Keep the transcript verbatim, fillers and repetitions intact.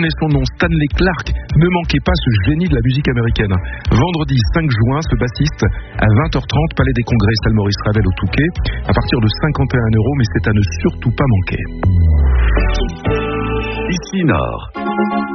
retenez son nom, Stanley Clarke. Ne manquez pas ce génie de la musique américaine. Vendredi cinq juin, ce bassiste, à vingt heures trente, Palais des Congrès, salle Maurice Ravel au Touquet, à partir de cinquante et un euros, mais c'est à ne surtout pas manquer. Ici Nord.